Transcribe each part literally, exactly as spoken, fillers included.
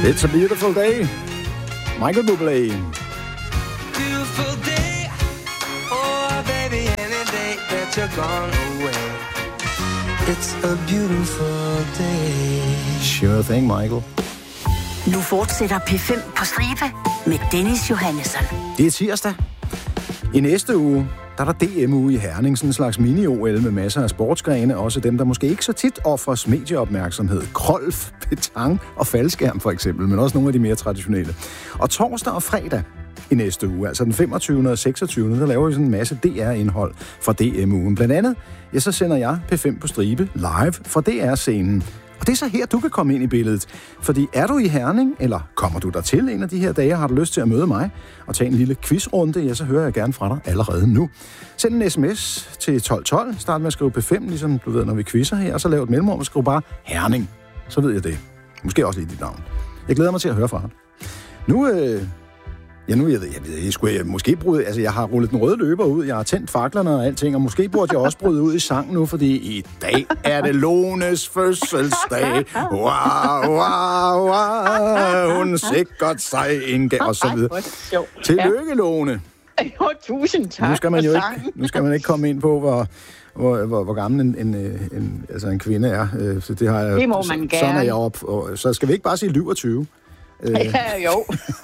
It's a beautiful day. Michael Bublé. Beautiful day. Oh, baby, any day that you're gone away. It's a beautiful day. Sure thing, Michael. Nu fortsætter P fem på stribe med Dennis Johannesson. Det er tirsdag. I næste uge, der er der D M-uge i Herning, sådan en slags mini-O L med masser af sportsgrene, også dem, der måske ikke så tit offres medieopmærksomhed. Krolf, petang og faldskærm for eksempel, men også nogle af de mere traditionelle. Og torsdag og fredag i næste uge, altså den femogtyvende og seksogtyvende, der laver vi sådan en masse D R-indhold fra D M-ugen. Blandt andet, ja, så sender jeg P fem på stribe live fra D R-scenen. Og det er så her, du kan komme ind i billedet. Fordi er du i Herning, eller kommer du der til en af de her dage, har du lyst til at møde mig og tage en lille quizrunde, ja, så hører jeg gerne fra dig allerede nu. Send en sms til tolv tolv, start med at skrive P fem, ligesom du ved, når vi quizzer her, og så lav et mellemrum og skriv bare Herning. Så ved jeg det. Måske også lige dit navn. Jeg glæder mig til at høre fra dig. Nu, øh, ja, nu jeg ved jeg, jeg, jeg skulle jeg måske bryde, altså jeg har rullet den røde løber ud, jeg har tændt faklerne og alting, og måske burde jeg også bryde ud i sang nu, fordi i dag er det Lones fødselsdag. Wow, wow, wow, hun sikkert sig en gang, og så videre. Tillykke, Lone. Jo, tusind tak. Nu skal man jo ikke, nu skal man ikke komme ind på, hvor, hvor, hvor, hvor gammel en, en, en, altså en kvinde er. Så det har jeg, det må man gerne. Sådan er jeg op. Og, så skal vi ikke bare sige syvogtyve? Ja, jo.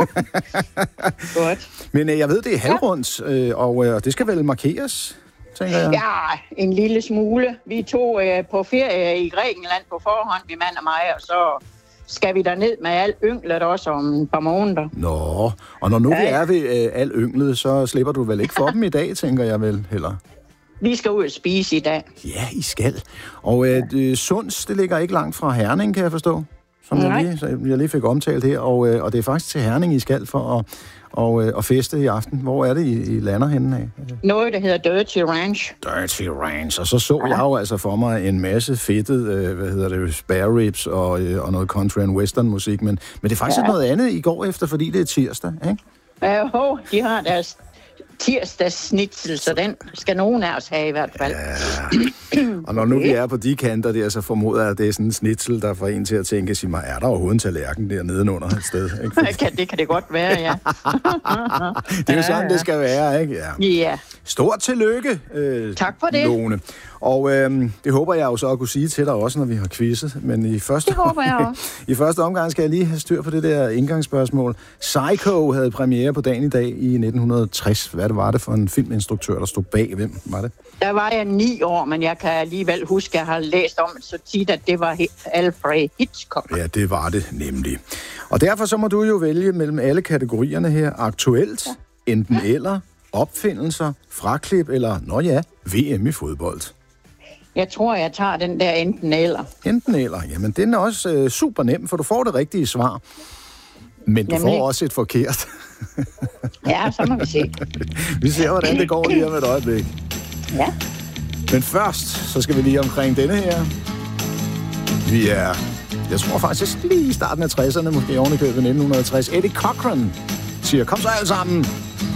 Godt. Men øh, jeg ved, det er halvrundt, øh, og øh, det skal vel markeres, tænker jeg? Ja, en lille smule. Vi tog øh, på ferie i Grækenland på forhånd, min mand og mig, og så skal vi derned med alt ynglet også om et par måneder. Nå, og når nu ja. vi er ved øh, alt ynglet, så slipper du vel ikke for dem i dag, tænker jeg vel heller? Vi skal ud og spise i dag. Ja, I skal. Og øh, det, Sunds, det ligger ikke langt fra Herning, kan jeg forstå? Som jeg lige, jeg lige fik omtalt her, og, øh, og det er faktisk til Herning, I skal for at, og, øh, at feste i aften. Hvor er det, I, I lander henne af? Noget, der hedder Dirty Ranch. Dirty Ranch. Og så så jeg jo altså for mig en masse fedtet, øh, hvad hedder det, spare ribs og, øh, og noget country and western musik, men, men det er faktisk ja. noget andet i går efter, fordi det er tirsdag, ikke? Ja, jo, de har deres tirsdagssnitsel, så den skal nogen af os have i hvert fald. Ja. Og når nu vi er på de kanter der, så formoder jeg, at det er sådan en snitsel, der får en til at tænke, sig mig, er der overhovedet en tallerken der nedenunder et sted? Ikke? det kan det godt være, ja. Det er jo sådan, det skal være, ikke? Ja. Ja. Stort tillykke, øh, tak for det. Lone. Og øh, det håber jeg jo så at kunne sige til dig også, når vi har quizzet. Men i første, det håber jeg også. i første omgang skal jeg lige have styr på det der indgangsspørgsmål. Psycho havde premiere på dagen i dag i nitten tres. Hvad det var det for en filminstruktør, der stod bag? Hvem var det? Der var jeg ni år, men jeg kan alligevel huske, at jeg har læst om det så tit, at det var Alfred Hitchcock. Ja, det var det nemlig. Og derfor så må du jo vælge mellem alle kategorierne her. Aktuelt, ja. enten ja. eller, opfindelser, fraklip eller, nå ja, V M i fodbold. Jeg tror, jeg tager den der enten eller. Enten eller. Jamen, den er også øh, super nem, for du får det rigtige svar. Men du Jamen, får også et forkert. Ja, så må vi se. Vi ser, hvordan det går lige om et øjeblik. Ja. Men først, så skal vi lige omkring denne her. Vi er, jeg tror faktisk lige i starten af tresserne, måske oven i købet nitten tres. Eddie Cochran siger, kom så alle sammen.